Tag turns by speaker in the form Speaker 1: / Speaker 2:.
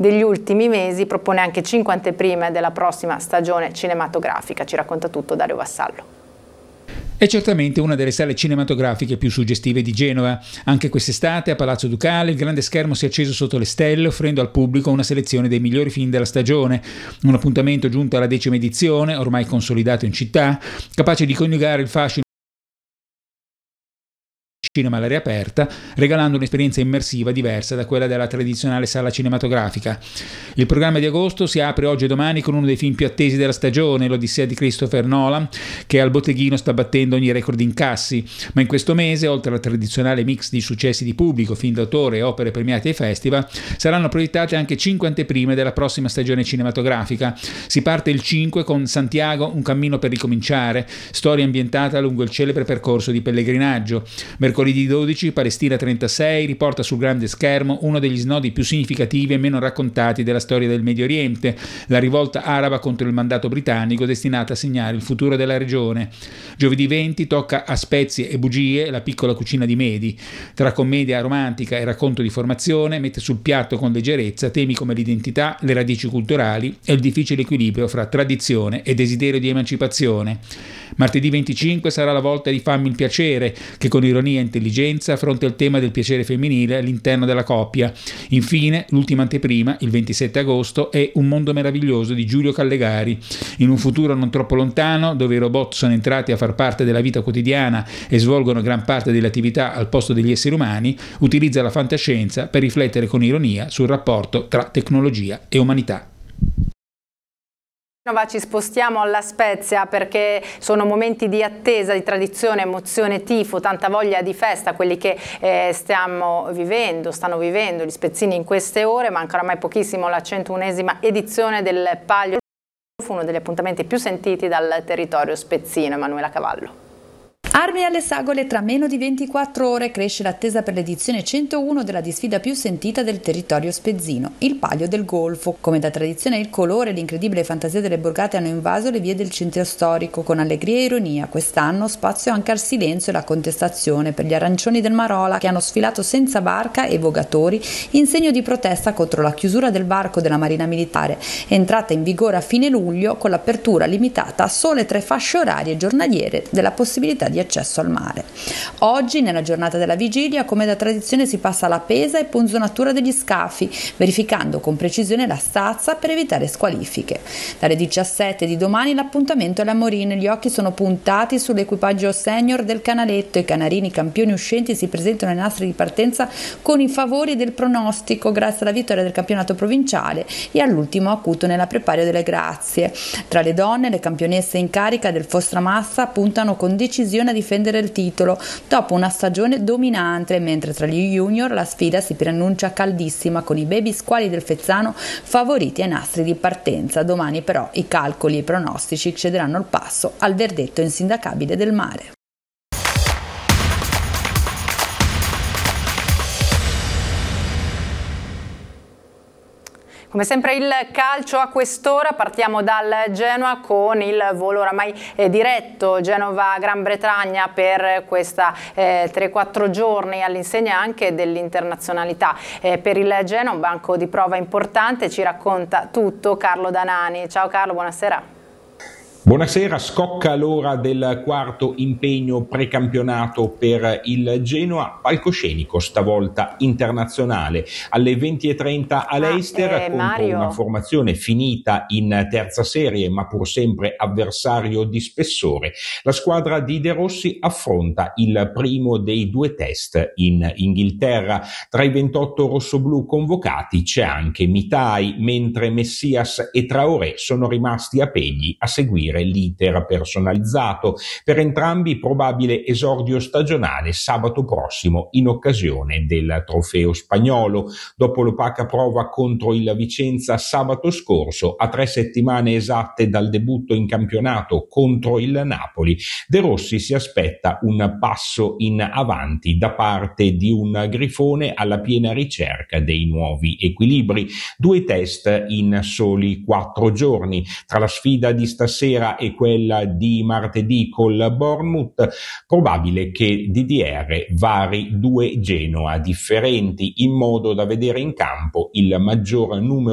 Speaker 1: degli ultimi mesi, propone anche 5 anteprime della prossima stagione cinematografica. Ci racconta tutto Dario Vassallo.
Speaker 2: È certamente una delle sale cinematografiche più suggestive di Genova. Anche quest'estate a Palazzo Ducale il grande schermo si è acceso sotto le stelle, offrendo al pubblico una selezione dei migliori film della stagione. Un appuntamento giunto alla 10ª edizione, ormai consolidato in città, capace di coniugare il fascino cinema all'aria aperta, regalando un'esperienza immersiva diversa da quella della tradizionale sala cinematografica. Il programma di agosto si apre oggi e domani con uno dei film più attesi della stagione, l'Odissea di Christopher Nolan, che al botteghino sta battendo ogni record di incassi, ma in questo mese, oltre al tradizionale mix di successi di pubblico, film d'autore e opere premiate ai festival, saranno proiettate anche 5 anteprime della prossima stagione cinematografica. Si parte il 5 con Santiago, un cammino per ricominciare, storia ambientata lungo il celebre percorso di pellegrinaggio. Mercoledì 12, Palestina 36 riporta sul grande schermo uno degli snodi più significativi e meno raccontati della storia del Medio Oriente, la rivolta araba contro il mandato britannico destinata a segnare il futuro della regione. Giovedì 20 tocca A spezie e bugie, la piccola cucina di Mehdi. Tra commedia romantica e racconto di formazione mette sul piatto con leggerezza temi come l'identità, le radici culturali e il difficile equilibrio fra tradizione e desiderio di emancipazione. Martedì 25 sarà la volta di Fammi il piacere, che con ironia e intelligenza affronta il tema del piacere femminile all'interno della coppia. Infine, l'ultima anteprima, il 27 agosto, è Un mondo meraviglioso di Giulio Callegari. In un futuro non troppo lontano, dove i robot sono entrati a far parte della vita quotidiana e svolgono gran parte delle attività al posto degli esseri umani, utilizza la fantascienza per riflettere con ironia sul rapporto tra tecnologia e umanità.
Speaker 1: Ci spostiamo alla Spezia perché sono momenti di attesa, di tradizione, emozione, tifo, tanta voglia di festa, quelli che stanno vivendo gli spezzini in queste ore. Manca oramai pochissimo la 101esima edizione del Palio, uno degli appuntamenti più sentiti dal territorio spezzino. Emanuela Cavallo.
Speaker 3: Armi alle sagole, tra meno di 24 ore cresce l'attesa per l'edizione 101 della disfida più sentita del territorio spezzino, il Palio del Golfo. Come da tradizione il colore e l'incredibile fantasia delle borgate hanno invaso le vie del centro storico con allegria e ironia. Quest'anno spazio anche al silenzio e alla contestazione per gli arancioni del Marola che hanno sfilato senza barca e vogatori in segno di protesta contro la chiusura del varco della Marina Militare, entrata in vigore a fine luglio con l'apertura limitata a sole 3 fasce orarie giornaliere della possibilità di accesso al mare. Oggi, nella giornata della vigilia, come da tradizione si passa alla pesa e punzonatura degli scafi, verificando con precisione la stazza per evitare squalifiche. Dalle 17 di domani l'appuntamento è alla Morin, gli occhi sono puntati sull'equipaggio senior del Canaletto, i canarini campioni uscenti si presentano ai nastri di partenza con i favori del pronostico grazie alla vittoria del campionato provinciale e all'ultimo acuto nella Prepario delle Grazie. Tra le donne, le campionesse in carica del Fostramassa puntano con decisione a difendere il titolo dopo una stagione dominante, mentre tra gli junior la sfida si preannuncia caldissima con i baby squali del Fezzano favoriti ai nastri di partenza. Domani però i calcoli e i pronostici cederanno il passo al verdetto insindacabile del mare.
Speaker 1: Come sempre il calcio a quest'ora, partiamo dal Genoa con il volo oramai diretto Genova-Gran Bretagna per questa 3-4 giorni all'insegna anche dell'internazionalità. Per il Genoa un banco di prova importante, ci racconta tutto Carlo Danani. Ciao Carlo, buonasera.
Speaker 4: Buonasera, scocca l'ora del quarto impegno precampionato per il Genoa, palcoscenico stavolta internazionale, alle 20:30 a Leicester contro una formazione finita in terza serie ma pur sempre avversario di spessore. La squadra di De Rossi affronta il primo dei 2 test in Inghilterra. Tra i 28 rossoblù convocati c'è anche Mitai, mentre Messias e Traoré sono rimasti a Pegli a seguire l'iter personalizzato. Per entrambi probabile esordio stagionale sabato prossimo in occasione del trofeo spagnolo. Dopo l'opaca prova contro il Vicenza sabato scorso, a 3 settimane esatte dal debutto in campionato contro il Napoli, De Rossi si aspetta un passo in avanti da parte di un grifone alla piena ricerca dei nuovi equilibri. 2 test in soli 4 giorni. Tra la sfida di stasera e quella di martedì col Bournemouth, probabile che DDR vari 2 Genoa differenti in modo da vedere in campo il maggior numero